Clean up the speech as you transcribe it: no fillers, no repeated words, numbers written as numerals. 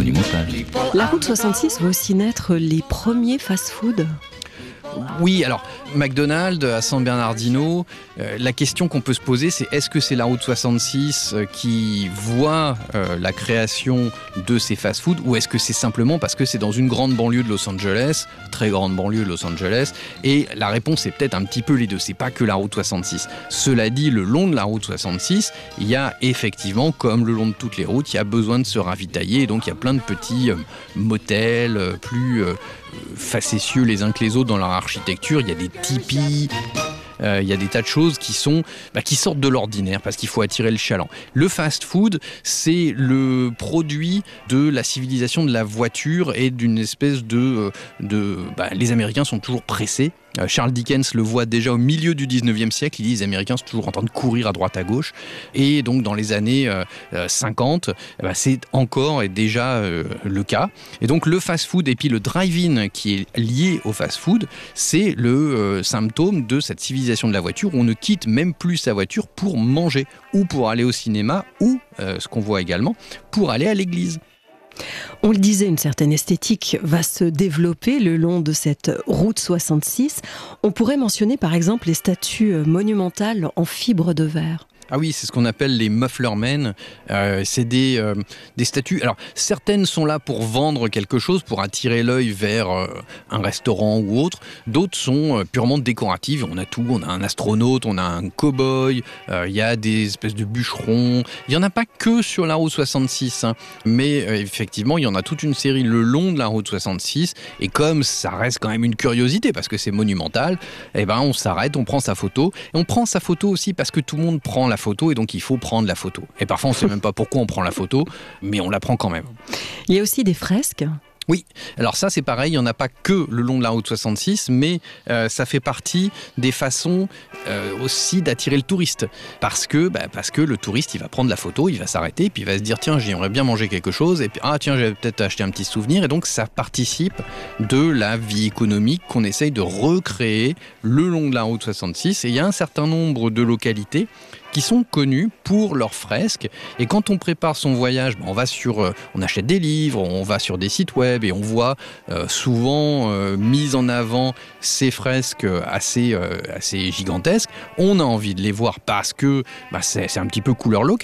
monumentale. La route 66 va aussi naître les premiers fast-food. Oui, alors McDonald's à San Bernardino, la question qu'on peut se poser, c'est est-ce que c'est la route 66 qui voit la création de ces fast-foods, ou est-ce que c'est simplement parce que c'est dans une grande banlieue de Los Angeles, très grande banlieue de Los Angeles, et la réponse est peut-être un petit peu les deux, c'est pas que la route 66. Cela dit, le long de la route 66, il y a effectivement, comme le long de toutes les routes, il y a besoin de se ravitailler, et donc il y a plein de petits motels plus facétieux les uns que les autres dans leur architecture. Il y a des tipis, il y a des tas de choses qui sortent de l'ordinaire parce qu'il faut attirer le chaland. Le fast-food, c'est le produit de la civilisation de la voiture et d'une espèce les Américains sont toujours pressés. Charles Dickens le voit déjà au milieu du 19e siècle, il dit les Américains sont toujours en train de courir à droite à gauche, et donc dans les années 50, c'est encore et déjà le cas. Et donc le fast-food et puis le drive-in qui est lié au fast-food, c'est le symptôme de cette civilisation de la voiture où on ne quitte même plus sa voiture pour manger, ou pour aller au cinéma, ou, ce qu'on voit également, pour aller à l'église. On le disait, une certaine esthétique va se développer le long de cette route 66. On pourrait mentionner par exemple les statues monumentales en fibre de verre. Ah oui, c'est ce qu'on appelle les muffler men. C'est des statues. Alors, certaines sont là pour vendre quelque chose, pour attirer l'œil vers un restaurant ou autre. D'autres sont purement décoratives. On a tout. On a un astronaute, on a un cow-boy, il y a des espèces de bûcherons. Il n'y en a pas que sur la route 66, hein. Mais effectivement, il y en a toute une série le long de la route 66. Et comme ça reste quand même une curiosité, parce que c'est monumental, on s'arrête, on prend sa photo. Et on prend sa photo aussi parce que tout le monde prend la photo, et donc il faut prendre la photo. Et parfois on ne sait même pas pourquoi on prend la photo, mais on la prend quand même. Il y a aussi des fresques. Oui, alors ça c'est pareil, il n'y en a pas que le long de la route 66, mais ça fait partie des façons aussi d'attirer le touriste. Parce que le touriste, il va prendre la photo, il va s'arrêter, puis il va se dire tiens, j'aimerais bien manger quelque chose, et puis tiens, j'ai peut-être acheté un petit souvenir, et donc ça participe de la vie économique qu'on essaye de recréer le long de la route 66. Et il y a un certain nombre de localités qui sont connus pour leurs fresques. Et quand on prépare son voyage, on achète des livres, on va sur des sites web et on voit souvent mises en avant ces fresques assez gigantesques. On a envie de les voir parce que c'est un petit peu couleur locale.